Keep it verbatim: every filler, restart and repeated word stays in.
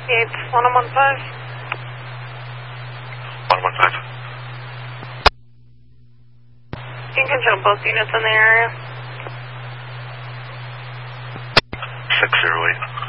It's one one five. one one five. You can show both units in the area. six zero eight.